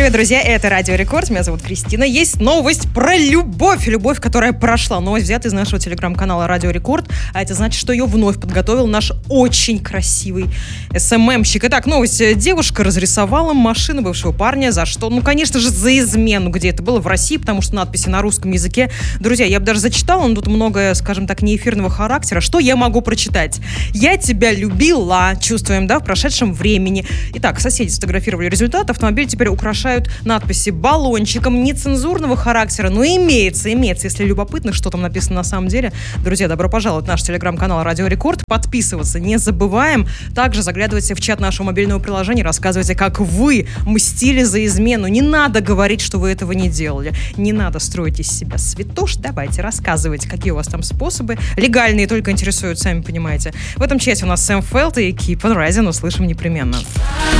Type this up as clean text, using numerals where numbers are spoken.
привет, друзья, это Радио Рекорд, меня зовут Кристина. Есть новость про любовь, любовь, которая прошла. Новость взята из нашего телеграм-канала Радио Рекорд, а это значит, что ее вновь подготовил наш очень красивый СММщик. Итак, новость. Девушка разрисовала машину бывшего парня, за что? Ну, конечно же, за измену. Где это было? В России, потому что надписи на русском языке. Друзья, я бы даже зачитала, но тут много, скажем так, неэфирного характера. Что я могу прочитать? «Я тебя любила», чувствуем, да, в прошедшем времени. Итак, соседи сфотографировали результат. Автомобиль теперь украшают надписи баллончиком нецензурного характера. Но имеется. Если любопытно, что там написано на самом деле. Друзья, добро пожаловать в наш телеграм-канал Радио Рекорд. Подписываться не забываем. Также заглядывайте в чат нашего мобильного приложения, рассказывайте, как вы мстили за измену. Не надо говорить, что вы этого не делали. Не надо строить из себя святош. Давайте, рассказывайте, какие у вас там способы. Легальные только интересуют, сами понимаете. В этом чате у нас Сэм Фелд и Keep on Rising. Услышим непременно.